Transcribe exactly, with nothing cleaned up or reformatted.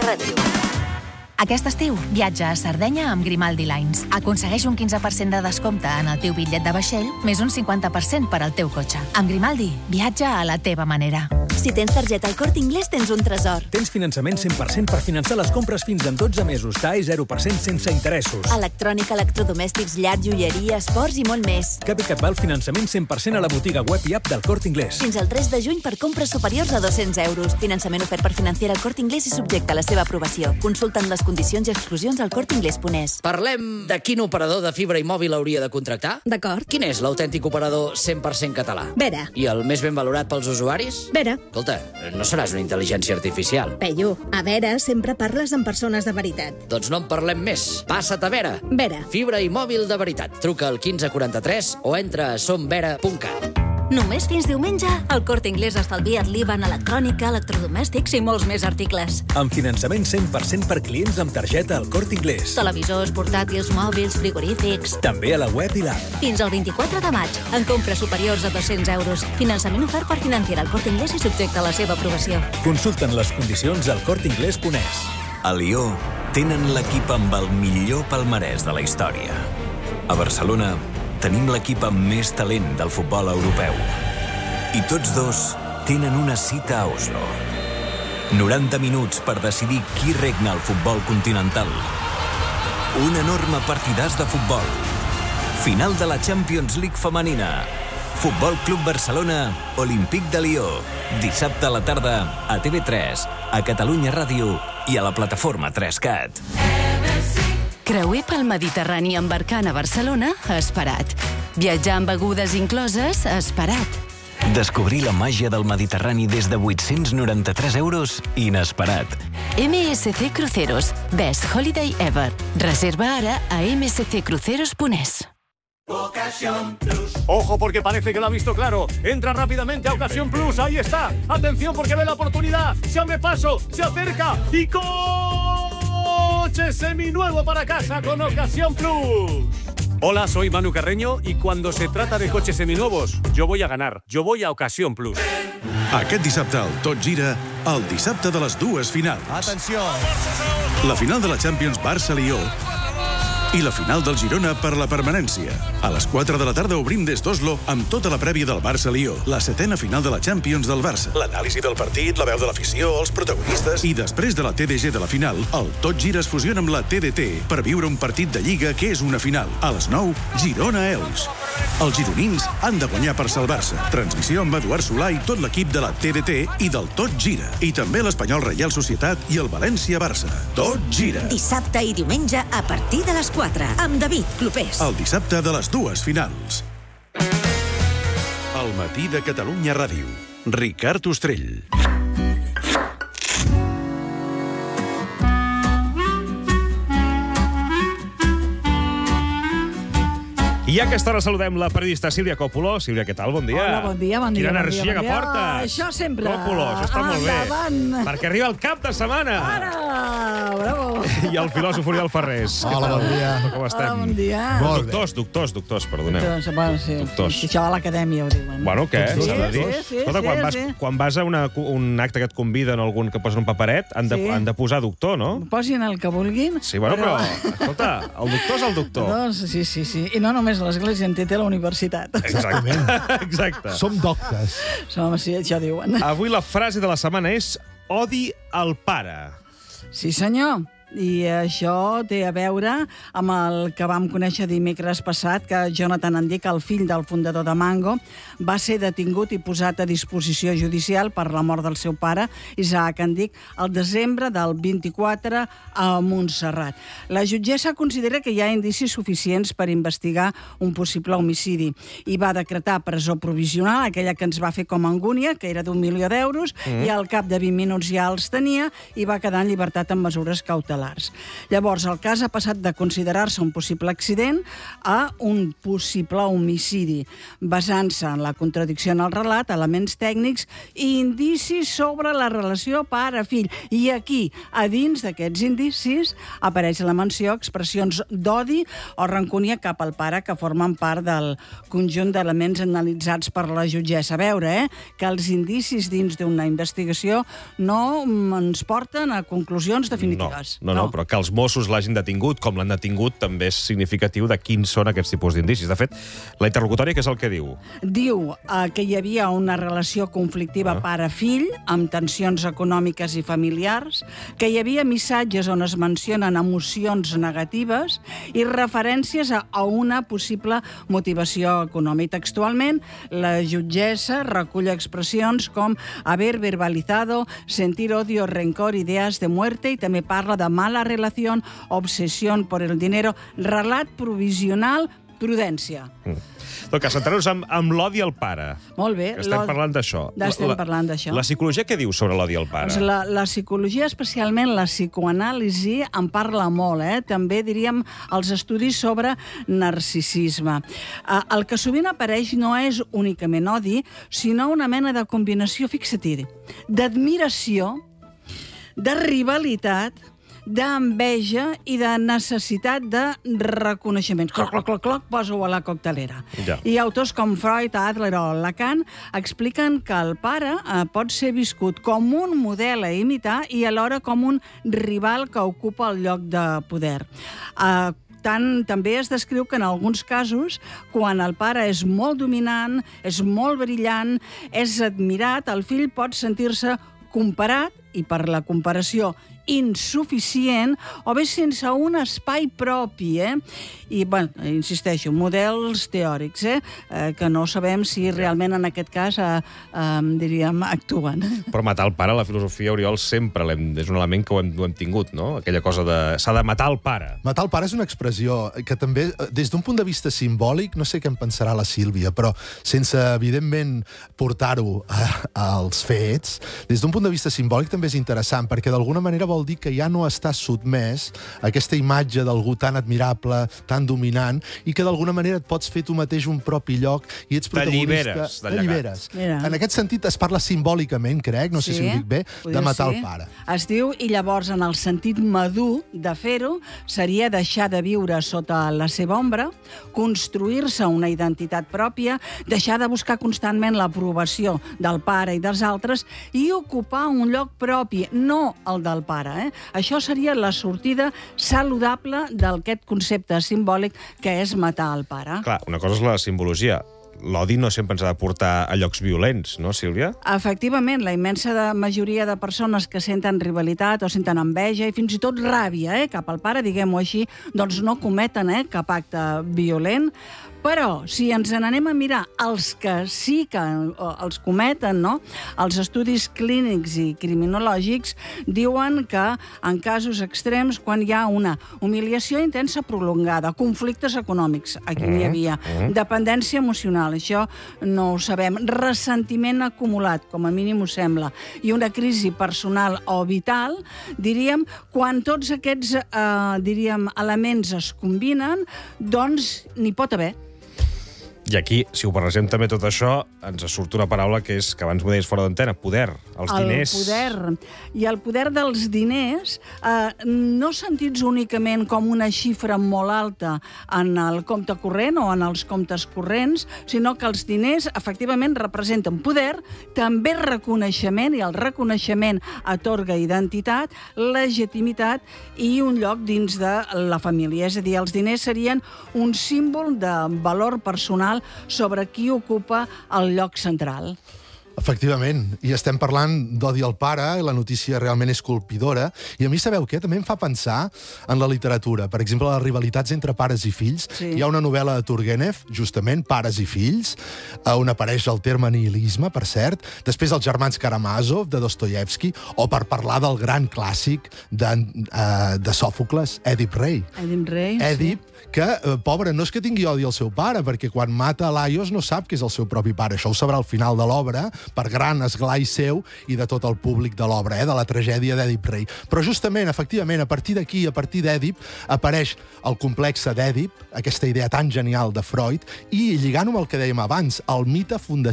Ràdio. Aquest estiu, viatja a Sardenya amb Grimaldi Lines. Aconsegueix un quinze per cent de descompte en el teu bitllet de vaixell, més un cinquanta per cent per al teu cotxe. Amb Grimaldi, viatja a la teva manera. Si tens targeta al Corte Inglés, tens un tresor. Tens finançament cent per cent per finançar les compres fins en dotze mesos. T A E zero per cent sense interessos. Electrònica, electrodomèstics, llar, joieria, esports i molt més. Cap i Catval, finançament cent per cent a la botiga web i app del Corte Inglés. Fins al tres de juny per compres superiors a dos-cents euros. Finançament ofert per Financiera al Corte Inglés i subjecte a la seva aprovació. Consulten les condicions i exclusions al corte inglés punt es. Parlem de quin operador de fibra i mòbil hauria de contractar? D'acord. Quin és l'autèntic operador cent per cent català? Vera. I el més ben valorat pels usuaris? Vera. Escolta, no seràs una intel·ligència artificial. Peyu, a Vera sempre parles amb persones de veritat. Doncs no en parlem més. Passa't a Vera. Vera. Fibra i mòbil de veritat. Truca al quinze quaranta-tres o entra a somvera punt cat. Només fins diumenge, el Corte Inglés estalvia't l'I V A en electrònica, electrodomèstics i molts més articles. Amb finançament cent per cent per clients amb targeta al Corte Inglés. Televisors, portàtils, mòbils, frigorífics... També a la web i l'app. Fins al vint-i-quatre de maig, en compres superiors a dos-cents euros. Finançament ofert per Financiera al Corte Inglés i subjecte a la seva aprovació. Consulten les condicions al corte inglés punt es. A Lió tenen l'equip amb el millor palmarès de la història. A Barcelona tenim l'equip amb més talent del futbol europeu. I tots dos tenen una cita a Oslo. noranta minuts per decidir qui regna el futbol continental. Un enorme partidàs de futbol. Final de la Champions League femenina. Futbol Club Barcelona, Olímpic de Lió. Dissabte a la tarda a T V tres, a Catalunya Ràdio i a la plataforma tres cat. Creuer pel Mediterrani embarcant a Barcelona, esperat. Viatjar amb begudes incloses, esperat. Descobrir la màgia del Mediterrani des de vuit-cents noranta-tres euros, inesperat. M S C Cruceros, Best Holiday Ever. Reserva ara a m s c cruceros punt es. Ocasión Plus. Ojo, porque parece que lo ha visto claro. Entra rápidamente a Ocasión Plus. Ahí está. Atención, porque ve la oportunidad. Se abre paso, se acerca y coche seminuevo para casa con Ocasión Plus. Hola, soy Manu Carreño y cuando se trata de coches seminuevos, yo voy a ganar. Yo voy a Ocasión Plus. Aquest dissabte al Tot Gira, el dissabte de les dues finals. Atenció! La final de la Champions Barça-Lió i la final del Girona per la permanència. A les quatre de la tarda obrim des d'Oslo amb tota la prèvia del Barça-Lió, la setena final de la Champions del Barça, l'anàlisi del partit, la veu de l'afició, els protagonistes... I després de la T D G de la final, el Tot Gira es fusiona amb la T D T per viure un partit de Lliga que és una final. A les nou, Girona-Elx. Els gironins han de guanyar per salvar-se. Transmissió amb Eduard Solà i tot l'equip de la T D T i del Tot Gira. I també l'Espanyol Reial Societat i el València-Barça. Tot Gira. Dissabte i diumenge a partir de les quatre, amb David Clopés. El dissabte de les dues finals. El matí de Catalunya Ràdio. Ricard Ostrell. I a aquesta hora saludem la periodista Sílvia Coppola. Sílvia, què tal? Bon dia. Hola, bon dia, bon dia. Quina bon energia dia, bon que dia. portes. Això sempre. Coppola, això està molt bé. Endavant. Perquè arriba el cap de setmana. Ara, bravo. I el filòsof Oriol Ferrés. Hola, bon dia. Com estem? Hola, bon dia. Doctors, doctors, doctors, perdoneu. Doncs, bueno, sí. Doctors. Això a l'acadèmia ho diuen. Bueno, què? Sí, S'ha de dir. sí, sí, Escolta, quan, sí, vas, sí. quan vas a una, un acte que et conviden o algun que posa un paperet, han de, Sí. han de posar doctor, no? Posin el que vulguin. Sí, bueno, però, escolta, el doctor és el doctor. Doncs, sí, sí, sí. I no només l'Església en té, té la universitat. Exactament. Exacte. Som doctes. Som, sí, això diuen. Avui la frase de la setmana és odi al pare. Sí, senyor. I això té a veure amb el que vam conèixer dimecres passat, que Jonathan Andic, el fill del fundador de Mango, va ser detingut i posat a disposició judicial per la mort del seu pare, Isaac Andic, el desembre del vint-i-quatre a Montserrat. La jutgessa considera que hi ha indicis suficients per investigar un possible homicidi i va decretar presó provisional, aquella que ens va fer com a angúnia, que era d'un milió d'euros, Mm. i al cap de vint minuts ja els tenia i va quedar en llibertat amb mesures cautelars. tutelars. Llavors, el cas ha passat de considerar-se un possible accident a un possible homicidi, basant-se en la contradicció en el relat, elements tècnics i indicis sobre la relació pare-fill. I aquí, a dins d'aquests indicis, apareix la menció expressions d'odi o ranconia cap al pare que formen part del conjunt d'elements analitzats per la jutgessa. A veure, eh, que els indicis dins d'una investigació no ens porten a conclusions definitives. No, no, no, però que els Mossos l'hagin detingut, com l'han detingut, també és significatiu de quins són aquests tipus d'indicis. De fet, la interlocutòria, què és el que diu? Diu eh, que hi havia una relació conflictiva Ah. pare-fill, amb tensions econòmiques i familiars, que hi havia missatges on es mencionen emocions negatives i referències a, a una possible motivació econòmica. Textualment, la jutgessa recull expressions com haber verbalizado, sentir odio, rencor, ideas de muerte, i també parla de mala relación, obsesión por el dinero, relat provisional, prudència. Mm. Donc, centrar-nos amb, amb l'odi al pare. Molt bé. Que estem parlant d'això. Estem La- parlant d'això. La psicologia què diu sobre l'odi al pare? Doncs la, la psicologia, especialment la psicoanàlisi, en parla molt, eh? També, diríem, els estudis sobre narcisisme. Eh, el que sovint apareix no és únicament odi, sinó una mena de combinació, fixa-t'hi, d'admiració, de rivalitat, d'enveja i de necessitat de reconeixement. Cloc, cloc, cloc, cloc, poso-ho a la coctelera. Ja. I autors com Freud, Adler o Lacan expliquen que el pare eh, pot ser viscut com un model a imitar i alhora com un rival que ocupa el lloc de poder. Eh, Tant, també es descriu que en alguns casos, quan el pare és molt dominant, és molt brillant, és admirat, el fill pot sentir-se comparat i per la comparació insuficient o bé sense un espai propi, eh? I, bueno, insisteixo, models teòrics, eh? eh que no sabem si realment en aquest cas, eh, eh, diríem, actuen. Però matar el pare, la filosofia, Oriol, sempre l'hem, és un element que ho hem, ho hem tingut, no? Aquella cosa de... s'ha de matar el pare. Matar el pare és una expressió que també, des d'un punt de vista simbòlic, no sé què en pensarà la Sílvia, però sense, evidentment, portar-ho als fets, des d'un punt de vista simbòlic també és interessant, perquè d'alguna manera vol dir que ja no està sotmès a aquesta imatge d'algú tan admirable, tan dominant, i que d'alguna manera et pots fer tu mateix un propi lloc i ets protagonista. T'alliberes de llegat. T'alliberes. En aquest sentit es parla simbòlicament, crec, no sé si ho dic bé, de matar el pare. Es diu, i llavors en el sentit madur de fer-ho, seria deixar de viure sota la seva ombra, construir-se una identitat pròpia, deixar de buscar constantment l'aprovació del pare i dels altres i ocupar un lloc propi, no el del pare. Eh? Això seria la sortida saludable d'aquest concepte simbòlic que és matar el pare. Clar, una cosa és la simbologia. L'odi no sempre ens ha de portar a llocs violents, no, Sílvia? Efectivament, la immensa de majoria de persones que senten rivalitat o senten enveja i fins i tot ràbia eh, cap al pare, diguem-ho així, doncs no cometen eh, cap acte violent. Però, si ens n'anem a mirar els que sí que els cometen, no? Els estudis clínics i criminològics diuen que en casos extrems, quan hi ha una humiliació intensa prolongada, conflictes econòmics, aquí n'hi havia, dependència emocional, això no ho sabem, ressentiment acumulat, com a mínim ho sembla, i una crisi personal o vital, diríem, quan tots aquests eh, diríem, elements es combinen, doncs n'hi pot haver. I aquí, si ho barregem també tot això, ens surt una paraula que és, que abans m'ho deies fora d'antena, poder. Els diners... El poder. I el poder dels diners, eh, no sentits únicament com una xifra molt alta en el compte corrent o en els comptes corrents, sinó que els diners efectivament representen poder, també reconeixement, i el reconeixement atorga identitat, legitimitat i un lloc dins de la família. És a dir, els diners serien un símbol de valor personal sobre qui ocupa el lloc central. Efectivament, i estem parlant d'odi al pare, i la notícia realment és colpidora, i a mi sabeu què? També em fa pensar en la literatura. Per exemple, les rivalitats entre pares i fills. Sí. Hi ha una novel·la de Turgenev, justament, Pares i fills, on apareix el terme nihilisme, per cert. Després els germans Karamazov, de Dostoievski, o per parlar del gran clàssic de, uh, de Sòfocles, Èdip Rei. Èdip Rei, Èdip, que, eh, pobre, no és que tingui odi al seu pare, perquè quan mata Laios no sap que és el seu propi pare. Això ho sabrà al final de l'obra, per gran esglai seu i de tot el públic de l'obra, eh, de la tragèdia d'Èdip Rei. Però justament, efectivament, a partir d'aquí, a partir d'Èdip, apareix el complex d'Èdip, aquesta idea tan genial de Freud, i lligant-ho amb el que dèiem abans, el mite fundacional